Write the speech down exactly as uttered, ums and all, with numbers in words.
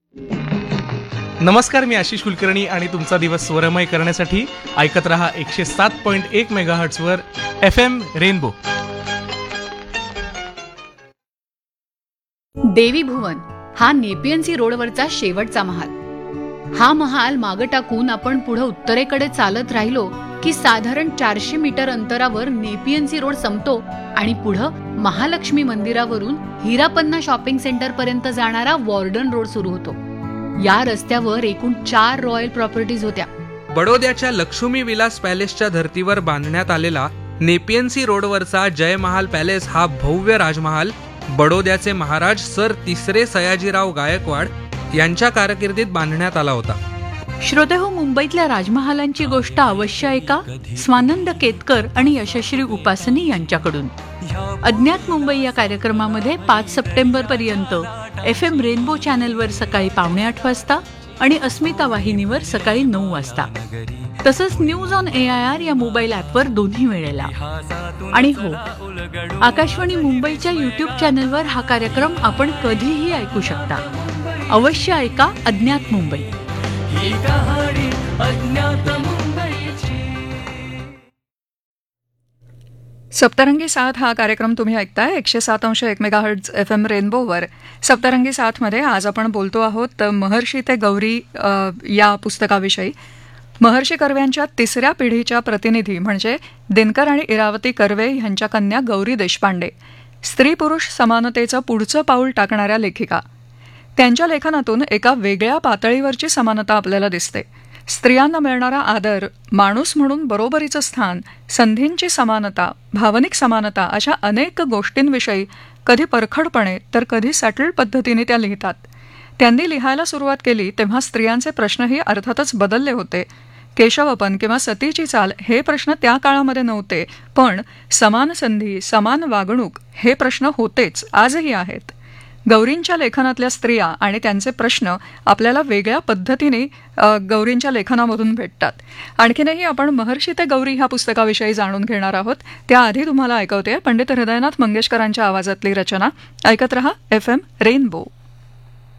नमस्कार, मी आशिष कुलकर्णी आणि तुमचा दिवस स्वरमय करण्यासाठी ऐकत रहा एकशे सात पॉईंट एक मेगाहर्ट्झवर एफ एम रेनबो. देवी भुवन हा नेपियन सी रोडवरचा शेवटचा महाल. हा महाल मागं टाकून आपण पुढे उत्तरेकडे चालत राहिलो की साधारण चारशे मीटर अंतरावर नेपियन सी रोड संपतो आणि पुढं महालक्ष्मी मंदिरावरून हिरापन्ना शॉपिंग सेंटर पर्यंत जाणारा वॉर्डन रोड सुरू होतो. या रस्त्यावर एकूण चार रॉयल प्रॉपर्टीज होत्या. बडोद्याच्या लक्ष्मी विलास पॅलेसच्या धर्तीवर बांधण्यात आलेला नेपियन सी रोडवरचा जय महाल पॅलेस हा भव्य राजमहाल बडोद्याचे महाराज सर तिसरे सयाजीराव गायकवाड यांच्या कारकिर्दीत बांधण्यात आला होता. श्रोतेहो, मुंबईतल्या राजमहालांची गोष्ट अवश्य ऐका स्वानंद केतकर आणि यशश्री उपासनी यांच्याकडून. अज्ञात मुंबई या कार्यक्रमामध्ये पाच सप्टेंबर पर्यंत एफ एम रेनबो चॅनलवर सकाळी पावणे आठ वाजता आणि अस्मिता वाहिनीवर सकाळी नऊ वाजता, तसंच news on A I R या मोबाईल ॲपवर दोन्ही वेळेला. आणि हो, आकाशवाणी मुंबईच्या युट्यूब चॅनलवर हा कार्यक्रम आपण कधीही ऐकू शकता. अवश्य ऐका अज्ञात मुंबई. सप्तरंगी साथ हा कार्यक्रम तुम्ही ऐकताय एकशे सात अंश एक मेगाहर्ट्झ एफ एम रेनबोवर. सप्तरंगी साथमध्ये आज आपण बोलतो आहोत महर्षी ते गौरी या पुस्तकाविषयी. महर्षी कर्व्यांच्या तिसऱ्या पिढीच्या प्रतिनिधी म्हणजे दिनकर आणि इरावती कर्वे यांच्या कन्या गौरी देशपांडे, स्त्री पुरुष समानतेचं पुढचं पाऊल टाकणाऱ्या लेखिका. त्यांच्या लेखनातून एका वेगळ्या पातळीवरची समानता आपल्याला दिसते. स्त्रियांना मिळणारा आदर, माणूस म्हणून बरोबरीचं स्थान, संधींची समानता, भावनिक समानता अशा अनेक गोष्टींविषयी कधी परखडपणे तर कधी सॅटल पद्धतीने त्या लिहितात. त्यांनी लिहायला सुरुवात केली तेव्हा स्त्रियांचे प्रश्नही अर्थातच बदलले होते. केशवपन किंवा सतीची चाल हे प्रश्न त्या काळामध्ये नव्हते, पण समान संधी, समान वागणूक हे प्रश्न होतेच, आजही आहेत. गौरींच्या लेखनातल्या स्त्रिया आणि त्यांचे प्रश्न आपल्याला वेगळ्या पद्धतीने गौरींच्या लेखनामधून भेटतात. आणखीनही आपण महर्षी ते गौरी ह्या पुस्तकाविषयी जाणून घेणार आहोत. त्याआधी तुम्हाला ऐकवते पंडित हृदयनाथ मंगेशकरांच्या आवाजातली रचना. ऐकत रहा एफ एम रेनबो.